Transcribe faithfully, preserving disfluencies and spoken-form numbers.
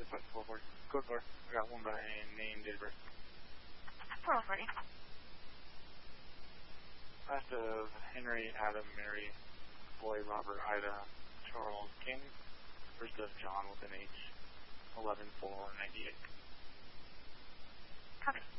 five four four. Code four. I got one by name, date of birth. four oh three. Last of Henry, Adam, Mary, Boy, Robert, Ida, Charles, King. First of John with an H. eleven four ninety-eight. Copy.